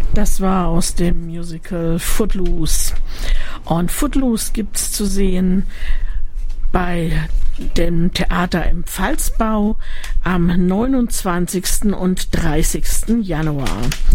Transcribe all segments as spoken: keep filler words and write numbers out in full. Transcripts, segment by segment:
Das war aus dem Musical Footloose. Und Footloose gibt's zu sehen bei dem Theater im Pfalzbau am neunundzwanzigsten und dreißigsten Januar.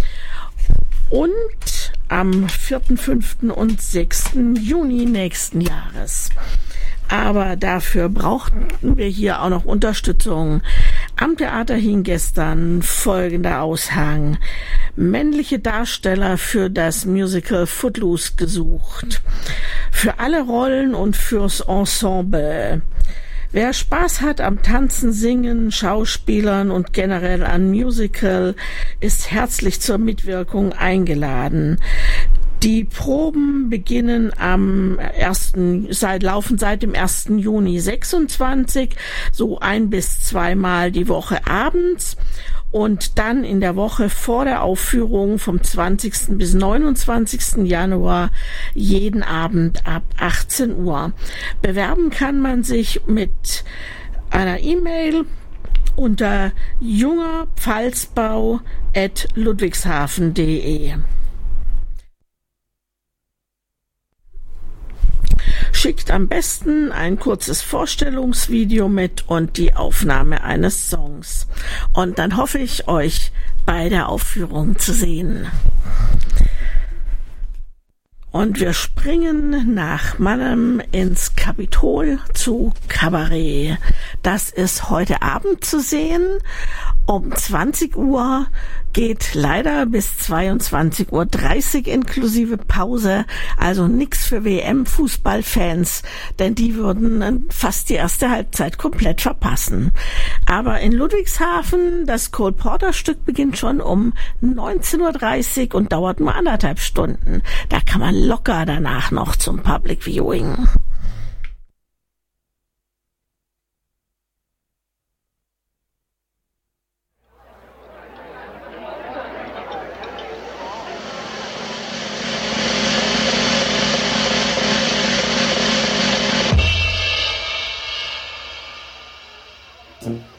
Und am vierten, fünften und sechsten Juni nächsten Jahres. Aber dafür brauchten wir hier auch noch Unterstützung. Am Theater hing gestern folgender Aushang: männliche Darsteller für das Musical Footloose gesucht. Für alle Rollen und fürs Ensemble. Wer Spaß hat am Tanzen, Singen, Schauspielern und generell an Musical, ist herzlich zur Mitwirkung eingeladen. Die Proben beginnen am ersten, seit, laufen seit dem ersten Juni sechsundzwanzig, so ein bis zweimal die Woche abends. Und dann in der Woche vor der Aufführung vom zwanzigsten bis neunundzwanzigsten Januar jeden Abend ab achtzehn Uhr. Bewerben kann man sich mit einer E-Mail unter jungerpfalzbau at ludwigshafen punkt de. Schickt am besten ein kurzes Vorstellungsvideo mit und die Aufnahme eines Songs. Und dann hoffe ich, euch bei der Aufführung zu sehen. Und wir springen nach Mannheim ins Kapitol zu Kabarett. Das ist heute Abend zu sehen. Um zwanzig Uhr geht leider bis zweiundzwanzig Uhr dreißig inklusive Pause. Also nix für W M-Fußballfans, denn die würden fast die erste Halbzeit komplett verpassen. Aber in Ludwigshafen, das Cole Porter Stück beginnt schon um neunzehn Uhr dreißig und dauert nur anderthalb Stunden. Da kann man locker danach noch zum Public Viewing.